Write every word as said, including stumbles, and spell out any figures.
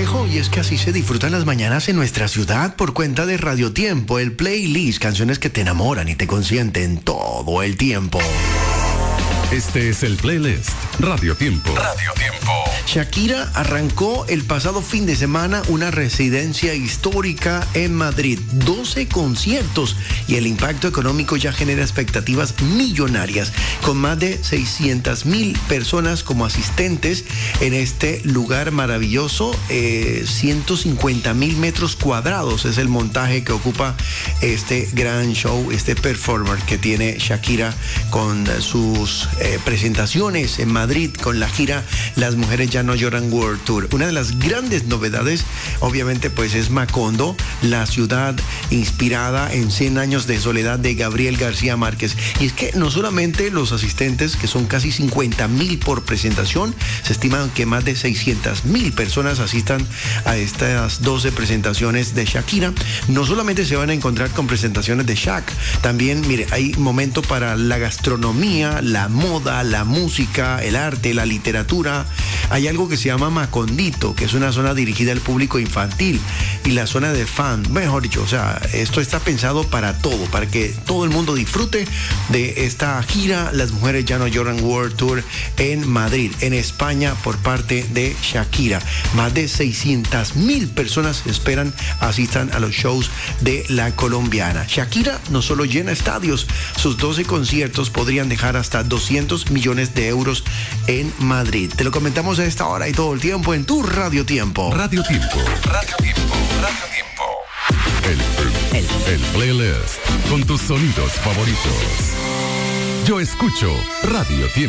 consejo y es que así se disfrutan las mañanas en nuestra ciudad por cuenta de Radio Tiempo, el playlist, canciones que te enamoran y te consienten todo el tiempo. Este es el playlist Radio Tiempo. Radio Tiempo. Shakira arrancó el pasado fin de semana una residencia histórica en Madrid, doce conciertos y el impacto económico ya genera expectativas millonarias, con más de seiscientas mil personas como asistentes en este lugar maravilloso. eh, ciento cincuenta mil metros cuadrados es el montaje que ocupa este gran show, este performer que tiene Shakira con sus eh, presentaciones en Madrid con la gira Las Mujeres Ya No Lloran World Tour. Una de las grandes novedades, obviamente, pues es Macondo, la ciudad inspirada en cien años de soledad de Gabriel García Márquez. Y es que no solamente los asistentes, que son casi cincuenta mil por presentación, se estima que más de seiscientas mil personas asistan a estas doce presentaciones de Shakira. No solamente se van a encontrar con presentaciones de Shak, también, mire, hay momento para la gastronomía, la moda, la música, el arte, la literatura. Hay algo que se llama Macondito, que es una zona dirigida al público infantil, y la zona de fan, mejor dicho, o sea, esto está pensado para todo, para que todo el mundo disfrute de esta gira Las Mujeres Ya No Lloran World Tour en Madrid, en España, por parte de Shakira. Más de seiscientas mil personas esperan asistan a los shows de la colombiana. Shakira no solo llena estadios, sus doce conciertos podrían dejar hasta doscientos millones de euros en Madrid. Te lo comentamos a esta hora y todo el tiempo en tu Radio Tiempo. Radio Tiempo. Radio Tiempo. Radio Tiempo. El, el, el playlist con tus sonidos favoritos. Yo escucho Radio Tiempo.